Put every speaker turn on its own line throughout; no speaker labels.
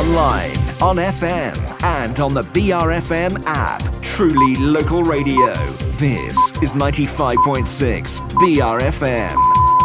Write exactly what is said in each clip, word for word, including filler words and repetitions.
online, on F M, and on the B R F M app. Truly local radio. This is ninety-five point six B R F M.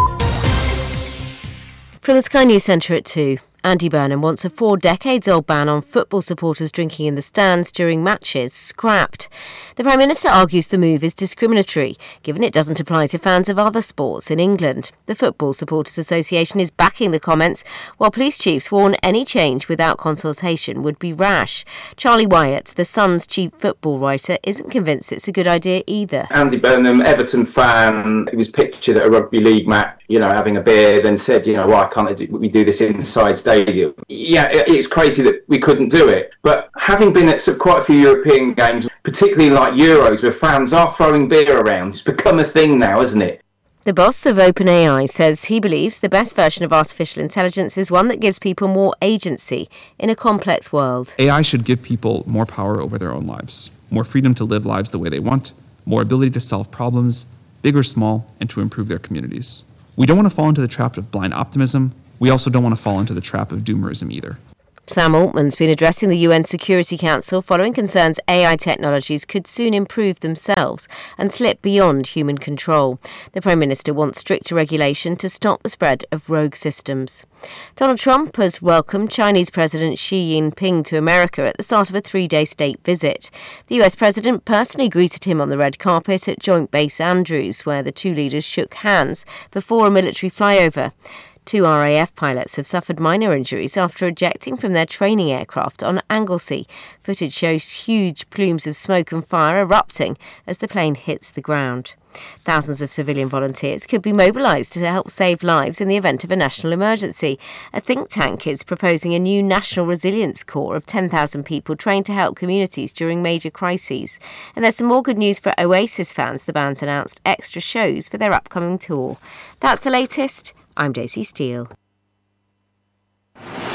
From the Sky News Centre at two. Andy Burnham wants a four-decades-old ban on football supporters drinking in the stands during matches scrapped. The Prime Minister argues the move is discriminatory, given it doesn't apply to fans of other sports in England. The Football Supporters Association is backing the comments, while police chiefs warn any change without consultation would be rash. Charlie Wyatt, the Sun's chief football writer, isn't convinced it's a good idea either.
Andy Burnham, Everton fan, he was pictured at a rugby league match, you know, having a beer, then said, you know, why can't we do this inside stadium? Yeah, it's crazy that we couldn't do it. But having been at quite a few European games, particularly like Euros, where fans are throwing beer around, it's become a thing now, isn't it?
The boss of OpenAI says he believes the best version of artificial intelligence is one that gives people more agency in a complex world.
A I should give people more power over their own lives, more freedom to live lives the way they want, more ability to solve problems, big or small, and to improve their communities. We don't want to fall into the trap of blind optimism. We also don't want to fall into the trap of doomerism either.
Sam Altman's been addressing the U N Security Council following concerns A I technologies could soon improve themselves and slip beyond human control. The Prime Minister wants stricter regulation to stop the spread of rogue systems. Donald Trump has welcomed Chinese President Xi Jinping to America at the start of a three-day state visit. The U S President personally greeted him on the red carpet at Joint Base Andrews, where the two leaders shook hands before a military flyover. Two R A F pilots have suffered minor injuries after ejecting from their training aircraft on Anglesey. Footage shows huge plumes of smoke and fire erupting as the plane hits the ground. Thousands of civilian volunteers could be mobilised to help save lives in the event of a national emergency. A think tank is proposing a new National Resilience Corps of ten thousand people trained to help communities during major crises. And there's some more good news for Oasis fans. The band's announced extra shows for their upcoming tour. That's the latest. I'm Daisy Steele.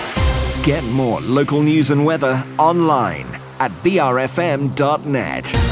Get more local news and weather online at b r f m dot net.